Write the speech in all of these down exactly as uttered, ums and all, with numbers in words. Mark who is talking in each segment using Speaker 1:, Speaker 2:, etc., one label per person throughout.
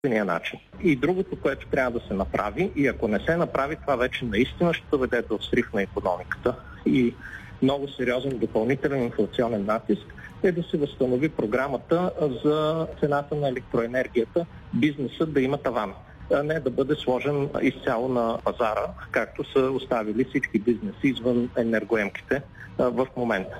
Speaker 1: начин. И другото, което трябва да се направи, и ако не се направи, това вече наистина ще доведе до срив на икономиката и много сериозен допълнителен инфлационен натиск, е да се възстанови програмата за цената на електроенергията, бизнесът да има таван, а не да бъде сложен изцяло на пазара, както са оставили всички бизнеси извън енергоемките в момента.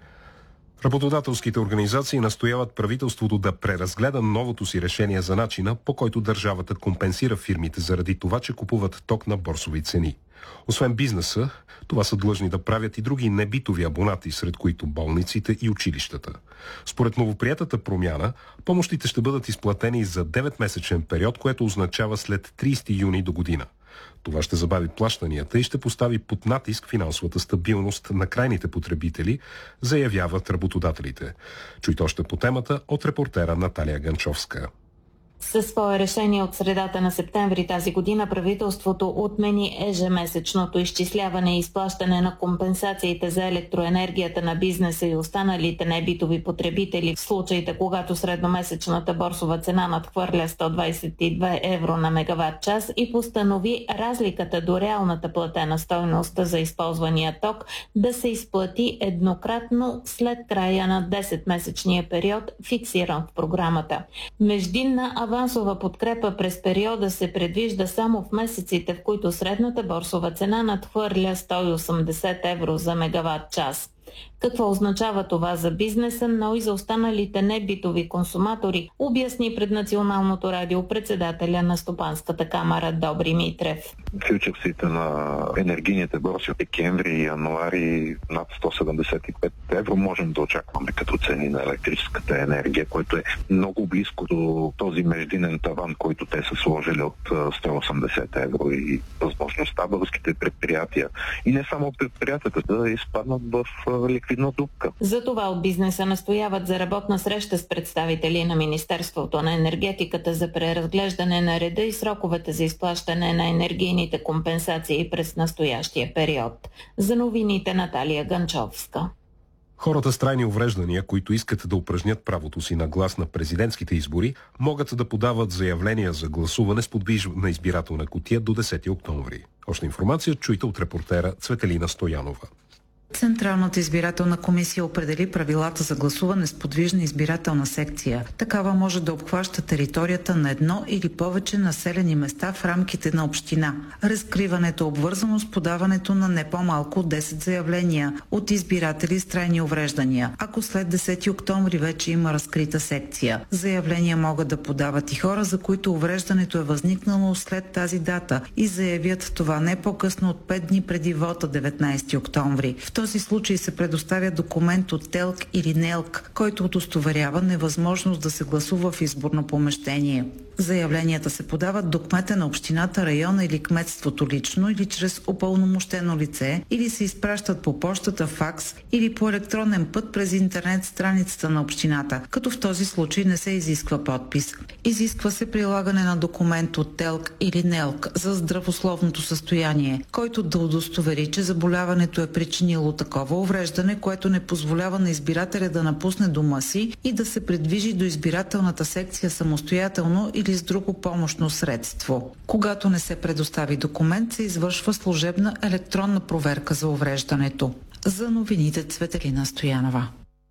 Speaker 2: Работодателските организации настояват правителството да преразгледа новото си решение за начина, по който държавата компенсира фирмите заради това, че купуват ток на борсови цени. Освен бизнеса, това са длъжни да правят и други небитови абонати, сред които болниците и училищата. Според новоприетата промяна, помощите ще бъдат изплатени за деветмесечен период, което означава след тридесети юни до година. Това ще забави плащанията и ще постави под натиск финансовата стабилност на крайните потребители, заявяват работодателите. Чуйте още по темата от репортера Наталия Ганчовска.
Speaker 3: Със свое решение от средата на септември тази година правителството отмени ежемесечното изчисляване и изплащане на компенсациите за електроенергията на бизнеса и останалите небитови потребители в случаите, когато средномесечната борсова цена надхвърля сто двадесет и две евро на мегаватт час и постанови разликата до реалната платена стойност за използвания ток да се изплати еднократно след края на десетмесечния период, фиксиран в програмата. Междинна авансова подкрепа през периода се предвижда само в месеците, в които средната борсова цена надхвърля сто и осемдесет евро за мегаватт час. Какво означава това за бизнеса, но и за останалите небитови консуматори, обясни пред Националното радио председателя на Стопанската камара Добри Митрев.
Speaker 4: Фьючерсите на енергийните борси от декември и януари над сто седемдесет и пет евро можем да очакваме като цени на електрическата енергия, което е много близко до този междинен таван, който те са сложили от сто и осемдесет евро и възможността българските предприятия и не само предприятията да изпаднат в ликвидна дупка.
Speaker 3: За това от бизнеса настояват за работна среща с представители на Министерството на енергетиката за преразглеждане на реда и сроковете за изплащане на енергийните компенсации през настоящия период. За новините Наталия Ганчовска.
Speaker 2: Хората с трайни увреждания, които искат да упражнят правото си на глас на президентските избори, могат да подават заявления за гласуване с подвижна избирателна кутия до десети октомври. Още информация чуйте от репортера Цветелина Стоянова.
Speaker 5: Централната избирателна комисия определи правилата за гласуване с подвижна избирателна секция. Такава може да обхваща територията на едно или повече населени места в рамките на община. Разкриването е обвързано с подаването на не по-малко от десет заявления от избиратели с трайни увреждания, ако след десети октомври вече има разкрита секция. Заявления могат да подават и хора, за които увреждането е възникнало след тази дата и заявят това не по-късно от пет дни преди вота деветнадесети октомври. В този случай се предоставя документ от ТЕЛК или НЕЛК, който удостоверява невъзможност да се гласува в изборно помещение. Заявленията се подават до кмета на общината, района или кметството лично или чрез упълномощено лице или се изпращат по пощата, факс или по електронен път през интернет страницата на общината, като в този случай не се изисква подпис. Изисква се прилагане на документ от ТЕЛК или НЕЛК за здравословното състояние, който да удостовери, че заболяването е причинило такова увреждане, което не позволява на избирателя да напусне дома си и да се придвижи до избирателната секция самостоятелно или с друго помощно средство. Когато не се предостави документ, се извършва служебна електронна проверка за увреждането. За новините Цветелина Стоянова.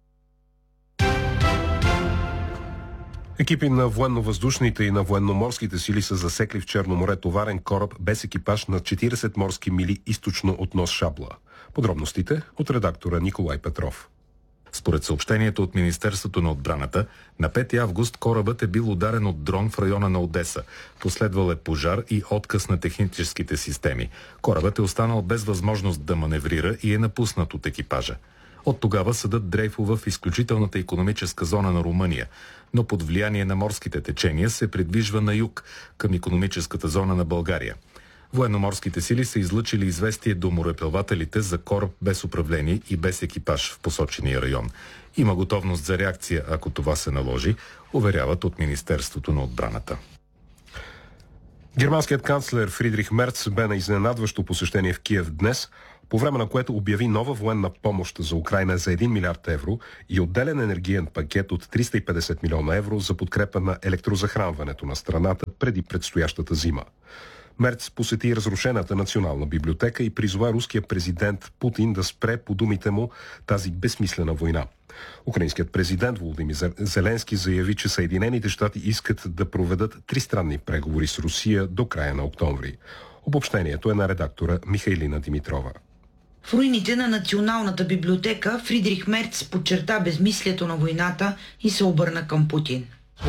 Speaker 2: Екипи на военно-въздушните и на военноморските сили са засекли в Черно море товарен кораб без екипаж на четиридесет морски мили източно от нос Шабла. Подробностите от редактора Николай Петров.
Speaker 6: Според съобщението от Министерството на отбраната, на пети август корабът е бил ударен от дрон в района на Одеса. Последвал е пожар и отказ на техническите системи. Корабът е останал без възможност да маневрира и е напуснат от екипажа. От тогава съдът дрейфува в изключителната икономическа зона на Румъния, но под влияние на морските течения се придвижва на юг, към икономическата зона на България. Военноморските сили са излъчили известие до мореплавателите за кораб без управление и без екипаж в посочения район. Има готовност за реакция, ако това се наложи, уверяват от Министерството на отбраната.
Speaker 2: Германският канцлер Фридрих Мерц бе на изненадващо посещение в Киев днес, по време на което обяви нова военна помощ за Украйна за един милиард евро и отделен енергиен пакет от триста и петдесет милиона евро за подкрепа на електрозахранването на страната преди предстоящата зима. Мерц посети разрушената национална библиотека и призова руския президент Путин да спре, по думите му, тази безсмислена война. Украинският президент Володимир Зеленски заяви, че Съединените щати искат да проведат тристранни преговори с Русия до края на октомври. Обобщението е на редактора Михайлина Димитрова.
Speaker 7: В руините на Националната библиотека Фридрих Мерц подчерта безмислието на войната и се обърна към Путин.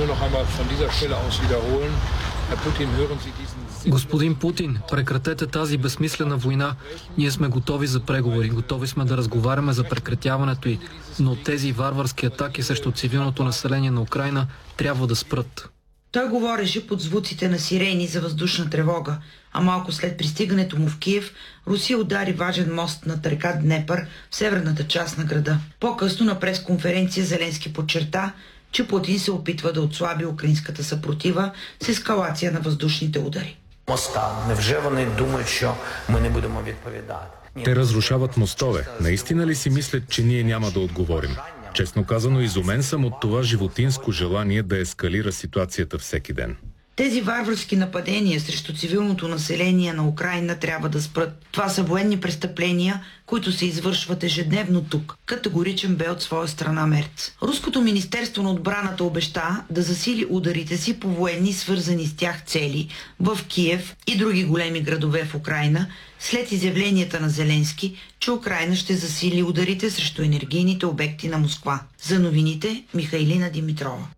Speaker 8: Господин Путин, прекратете тази безсмислена война. Ние сме готови за преговори, готови сме да разговаряме за прекратяването й, но тези варварски атаки срещу цивилното население на Украйна трябва да спрат.
Speaker 7: Той говореше под звуците на сирени за въздушна тревога, а малко след пристигането му в Киев, Русия удари важен мост над река Днепър в северната част на града. По-късно на пресконференция Зеленски подчерта, че Путин се опитва да отслаби украинската съпротива с ескалация на въздушните удари.
Speaker 9: Невже вони думають, що ми не будемо відповідати?
Speaker 6: Те разрушават мостове. Наистина ли си мислят, че ние няма да отговорим? Честно казано, изумен съм от това животинско желание да ескалира ситуацията всеки ден.
Speaker 7: Тези варварски нападения срещу цивилното население на Украйна трябва да спрат. Това са военни престъпления, които се извършват ежедневно тук. Категоричен бе от своя страна Мерц. Руското министерство на отбраната обеща да засили ударите си по военни, свързани с тях цели в Киев и други големи градове в Украйна, след изявленията на Зеленски, че Украйна ще засили ударите срещу енергийните обекти на Москва. За новините Михайлина Димитрова.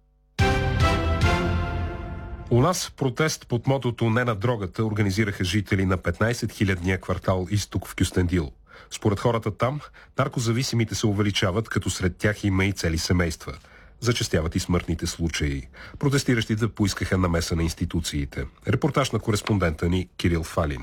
Speaker 2: У нас протест под мотото "Не на дрогата" организираха жители на петнайсет-хилядния квартал Изток в Кюстендил. Според хората там, наркозависимите се увеличават, като сред тях има и цели семейства. Зачестяват и смъртните случаи. Протестиращите поискаха намеса на институциите. Репортаж на кореспондента ни Кирил Фалин.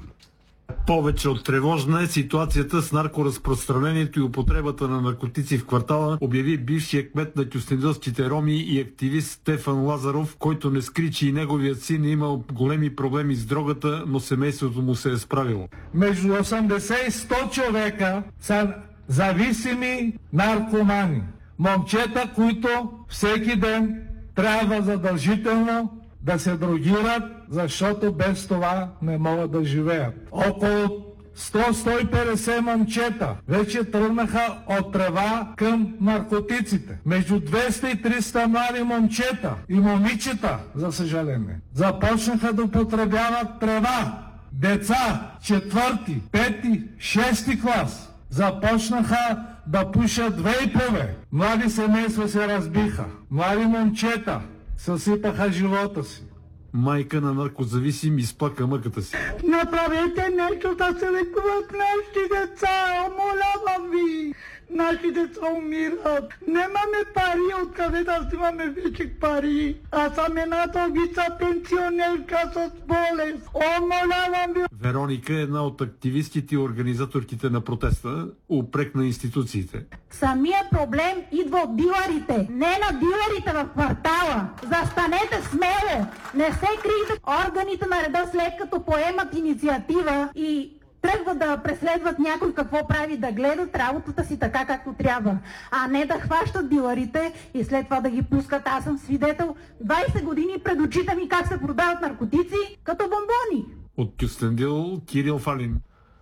Speaker 10: Повече от тревожна е ситуацията с наркоразпространението и употребата на наркотици в квартала, обяви бившия кмет на кюстендилските роми и активист Стефан Лазаров, който не скри, че и неговият син е имал големи проблеми с дрогата, но семейството му се е справило.
Speaker 11: Между осемдесет и сто човека са зависими наркомани. Момчета, които всеки ден трябва задължително да се дрогират, защото без това не могат да живеят. Около сто до сто и петдесет момчета вече тръгнаха от трева към наркотиците. Между двеста и триста млади момчета и момичета, за съжаление, започнаха да употребяват трева. Деца, четвърти, пети, шести клас, започнаха да пушат вейпове. Млади семейства се разбиха. Млади момчета съсипаха живота си.
Speaker 10: Майка на наркозависим изплака мъката си.
Speaker 11: Направете нещо да се лекуват нашите деца, умолявам ви. Наши деца умират. Нямаме пари, откъде да взимаме вече пари. Аз съм една дългица пенсионерка с болест. Умолявам ви.
Speaker 10: Вероника е една от активистите и организаторките на протеста, упрекна институциите.
Speaker 12: Самия проблем идва от дилърите, не на дилърите в квартала. Застанете смело, не се крийте. Органите на реда, след като поемат инициатива и тръгват да преследват някой какво прави, да гледат работата си така както трябва, а не да хващат дилърите и след това да ги пускат. Аз съм свидетел двайсет години пред очите ми как се продават наркотици като бомбони.
Speaker 10: От Кюстендил Кирил Фалин.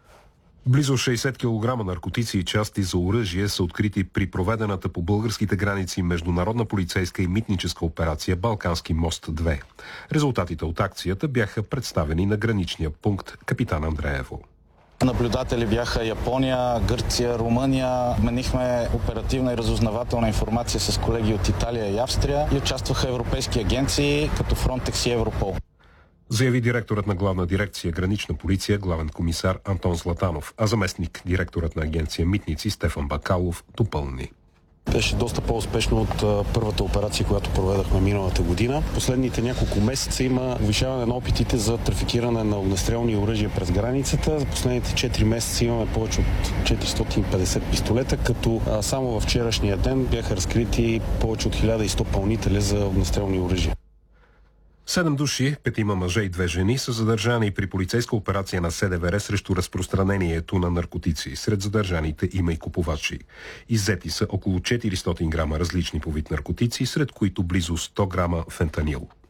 Speaker 2: Близо шейсет килограма наркотици и части за оръжие са открити при проведената по българските граници международна полицейска и митническа операция Балкански мост две. Резултатите от акцията бяха представени на граничния пункт Капитан Андреево.
Speaker 13: Наблюдатели бяха Япония, Гърция, Румъния. Обменихме оперативна и разузнавателна информация с колеги от Италия и Австрия и участваха европейски агенции като Фронтекс и Европол.
Speaker 2: Заяви директорът на главна дирекция Гранична полиция, главен комисар Антон Златанов, а заместник директорът на агенция Митници Стефан Бакалов допълни.
Speaker 14: Беше доста по-успешно от а, първата операция, която проведахме миналата година. Последните няколко месеца има увеличаване на опитите за трафикиране на огнестрелни оръжия през границата. За последните четири месеца имаме повече от четиристотин и петдесет пистолета, като а, само във вчерашния ден бяха разкрити повече от хиляда и сто пълнители за огнестрелни оръжия.
Speaker 2: Седем души, петима мъже и две жени, са задържани при полицейска операция на СДВР срещу разпространението на наркотици. Сред задържаните има и купувачи. Иззети са около четиристотин грама различни по вид наркотици, сред които близо сто грама фентанил.